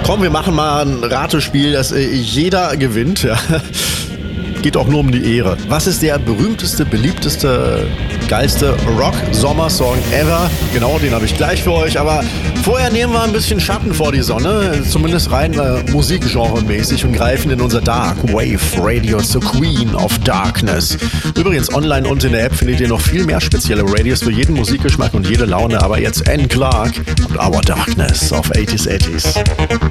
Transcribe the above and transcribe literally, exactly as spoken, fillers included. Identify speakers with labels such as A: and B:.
A: Komm, wir machen mal ein Ratespiel, das äh, jeder gewinnt. Ja. Geht auch nur um die Ehre. Was ist der berühmteste, beliebteste, geilste Rock-Sommersong ever? Genau, den habe ich gleich für euch. Aber vorher nehmen wir ein bisschen Schatten vor die Sonne, zumindest rein äh, musikgenremäßig, und greifen in unser Dark Wave Radio zur Queen of Darkness. Übrigens, online und in der App findet ihr noch viel mehr spezielle Radios für jeden Musikgeschmack und jede Laune. Aber jetzt Anne Clark und Our Darkness auf achtziger achtzig.